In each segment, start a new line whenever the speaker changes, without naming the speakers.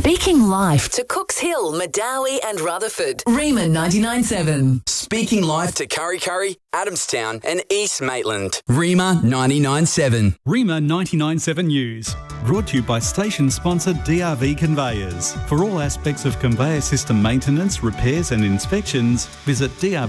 Speaking life to Cooks Hill, Madawi and Rutherford. Rima 99.7.
Speaking life to Kurri Kurri, Adamstown and East Maitland. Rima 99.7.
Rima 99.7 News. Brought to you by station sponsor DRV Conveyors. For all aspects of conveyor system maintenance, repairs and inspections, visit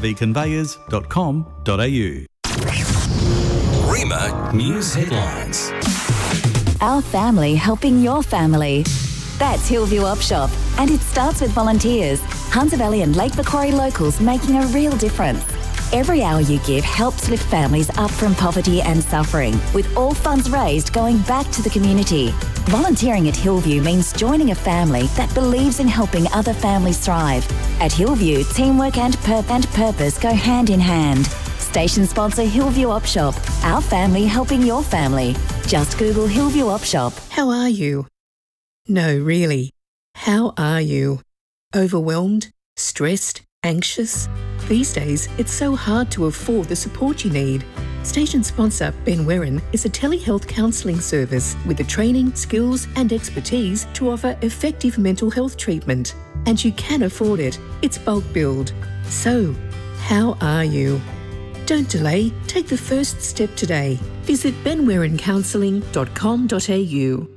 drvconveyors.com.au.
Rima News Headlines.
Our family helping your family. That's Hillview Op Shop, and it starts with volunteers. Hunter Valley and Lake Macquarie locals making a real difference. Every hour you give helps lift families up from poverty and suffering, with all funds raised going back to the community. Volunteering at Hillview means joining a family that believes in helping other families thrive. At Hillview, teamwork and purpose go hand in hand. Station sponsor Hillview Op Shop. Our family helping your family. Just Google Hillview Op Shop.
How are you? No, really. How are you? Overwhelmed? Stressed? Anxious? These days, it's so hard to afford the support you need. Station sponsor Ben Werran is a telehealth counselling service with the training, skills and expertise to offer effective mental health treatment. And you can afford it. It's bulk billed. So, how are you? Don't delay. Take the first step today. Visit benwerrancounselling.com.au.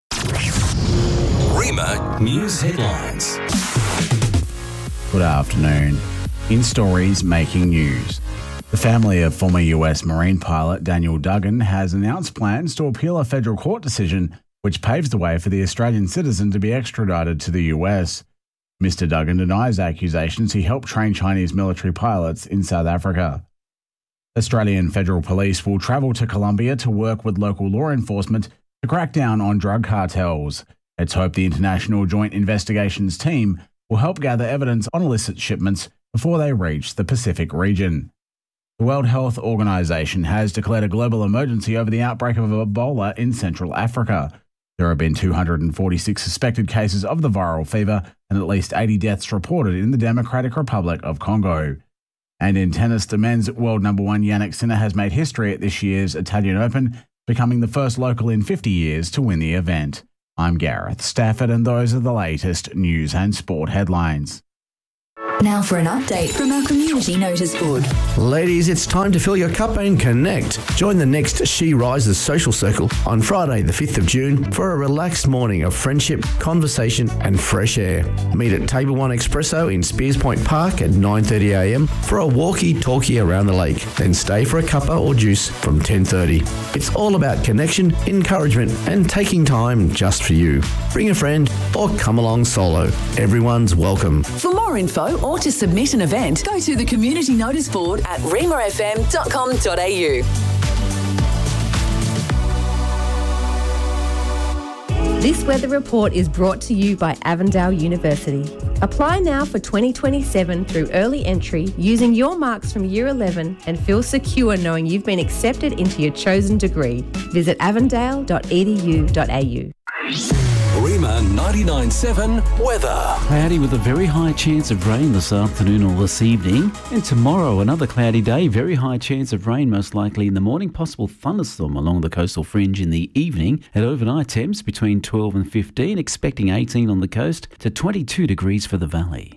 Rima News Headlines.
Good afternoon. In stories making news. The family of former US Marine pilot Daniel Duggan has announced plans to appeal a federal court decision which paves the way for the Australian citizen to be extradited to the US. Mr. Duggan denies accusations he helped train Chinese military pilots in South Africa. Australian Federal Police will travel to Colombia to work with local law enforcement to crack down on drug cartels. It's hoped the International Joint Investigations Team will help gather evidence on illicit shipments before they reach the Pacific region. The World Health Organization has declared a global emergency over the outbreak of Ebola in Central Africa. There have been 246 suspected cases of the viral fever and at least 80 deaths reported in the Democratic Republic of Congo. And in tennis, the men's world number one Jannik Sinner has made history at this year's Italian Open, becoming the first local in 50 years to win the event. I'm Gareth Stafford, and those are the latest news and sport headlines.
Now for an update from our community notice board.
Ladies, it's time to fill your cup and connect. Join the next She Rises social circle on Friday the 5th of June for a relaxed morning of friendship, conversation and fresh air. Meet at Table 1 Espresso in Spears Point Park at 9:30am for a walkie-talkie around the lake. Then stay for a cuppa or juice from 10:30. It's all about connection, encouragement and taking time just for you. Bring a friend or come along solo. Everyone's welcome.
For more info or to submit an event, go to the community notice board at rimafm.com.au.
This weather report is brought to you by Avondale University. Apply now for 2027 through early entry using your marks from Year 11 and feel secure knowing you've been accepted into your chosen degree. Visit avondale.edu.au.
Rima 99.7 weather.
Cloudy with a very high chance of rain this afternoon or this evening. And tomorrow, another cloudy day. Very high chance of rain, most likely in the morning. Possible thunderstorm along the coastal fringe in the evening. At overnight temps between 12 and 15. Expecting 18 on the coast to 22 degrees for the valley.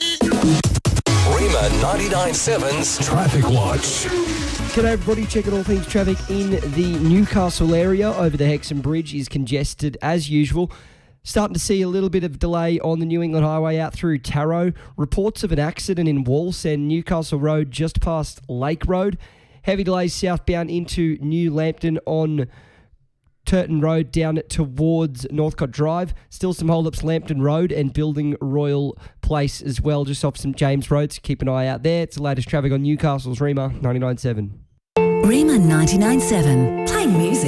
Rima 99.7's Traffic Watch.
G'day everybody, checking all things traffic in the Newcastle area. Over the Hexham Bridge is congested as usual. Starting to see a little bit of delay on the New England Highway out through Tarot. Reports of an accident in Wallsend, Newcastle Road, just past Lake Road. Heavy delays southbound into New Lambton on Turton Road down towards Northcote Drive. Still some holdups Lambton Road and Building Royal Place as well, just off St James Road, so keep an eye out there. It's the latest traffic on Newcastle's Rima 99.7.
Rima 99.7, playing music